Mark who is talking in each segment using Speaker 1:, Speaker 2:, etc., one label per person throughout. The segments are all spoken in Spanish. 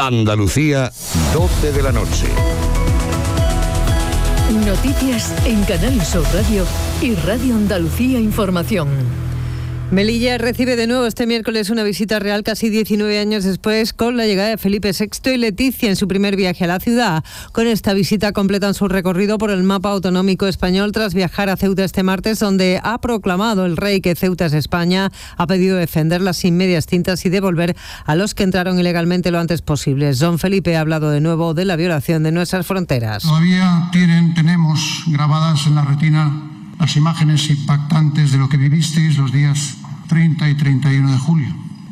Speaker 1: Andalucía, 12 de la noche.
Speaker 2: Noticias en Canal Sur Radio y Radio Andalucía Información.
Speaker 3: Melilla recibe de nuevo este miércoles una visita real casi 19 años después, con la llegada de Felipe VI y Leticia en su primer viaje a la ciudad. Con esta visita completan su recorrido por el mapa autonómico español tras viajar a Ceuta este martes, donde ha proclamado el rey que Ceuta es España, ha pedido defenderla sin medias tintas y devolver a los que entraron ilegalmente lo antes posible. Don Felipe ha hablado de nuevo de la violación de nuestras fronteras.
Speaker 4: Todavía tenemos grabadas en la retina las imágenes impactantes de lo que vivisteis los días 30 y 31 de julio.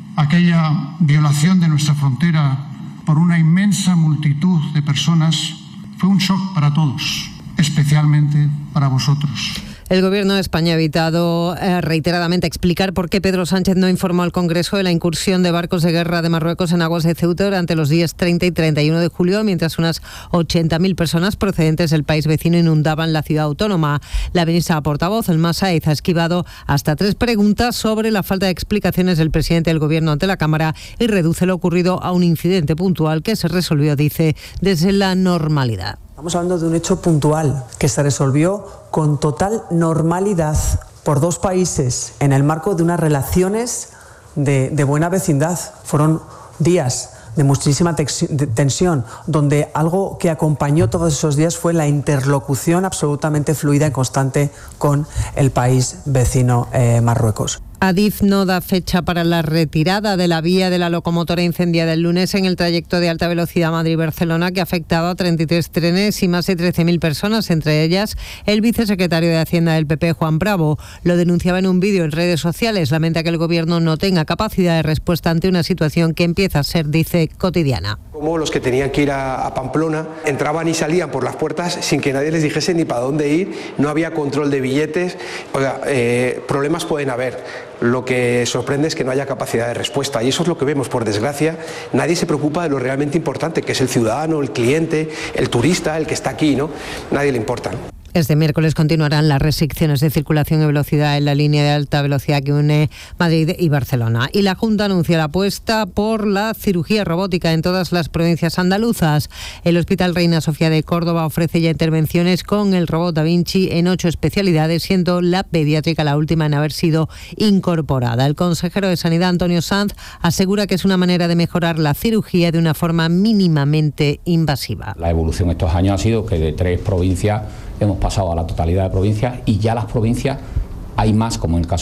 Speaker 4: Aquella violación de nuestra frontera por una inmensa multitud de personas fue un shock para todos, especialmente para vosotros.
Speaker 3: El Gobierno de España ha evitado reiteradamente explicar por qué Pedro Sánchez no informó al Congreso de la incursión de barcos de guerra de Marruecos en aguas de Ceuta durante los días 30 y 31 de julio, mientras unas 80.000 personas procedentes del país vecino inundaban la ciudad autónoma. La ministra portavoz, Elma Sáez, ha esquivado hasta 3 preguntas sobre la falta de explicaciones del presidente del Gobierno ante la Cámara y reduce lo ocurrido a un incidente puntual que se resolvió, dice, desde la normalidad.
Speaker 5: Estamos hablando de un hecho puntual que se resolvió con total normalidad por 2 países en el marco de unas relaciones de buena vecindad. Fueron días de muchísima tensión, donde algo que acompañó todos esos días fue la interlocución absolutamente fluida y constante con el país vecino Marruecos.
Speaker 3: Adif no da fecha para la retirada de la vía de la locomotora incendiada el lunes en el trayecto de alta velocidad Madrid-Barcelona, que ha afectado a 33 trenes y más de 13.000 personas, entre ellas el vicesecretario de Hacienda del PP, Juan Bravo. Lo denunciaba en un vídeo en redes sociales. Lamenta que el Gobierno no tenga capacidad de respuesta ante una situación que empieza a ser, dice, cotidiana.
Speaker 6: Como los que tenían que ir a Pamplona entraban y salían por las puertas sin que nadie les dijese ni para dónde ir, no había control de billetes. Oiga, problemas pueden haber. Lo que sorprende es que no haya capacidad de respuesta, y eso es lo que vemos, por desgracia. Nadie se preocupa de lo realmente importante, que es el ciudadano, el cliente, el turista, el que está aquí, ¿no? Nadie le importa.
Speaker 3: Este miércoles continuarán las restricciones de circulación y velocidad en la línea de alta velocidad que une Madrid y Barcelona. Y la Junta anuncia la apuesta por la cirugía robótica en todas las provincias andaluzas. El Hospital Reina Sofía de Córdoba ofrece ya intervenciones con el robot Da Vinci en 8 especialidades, siendo la pediátrica la última en haber sido incorporada. El consejero de Sanidad, Antonio Sanz, asegura que es una manera de mejorar la cirugía de una forma mínimamente invasiva.
Speaker 7: La evolución estos años ha sido que de 3 provincias hemos pasado a la totalidad de provincias, y ya las provincias hay más, como en el caso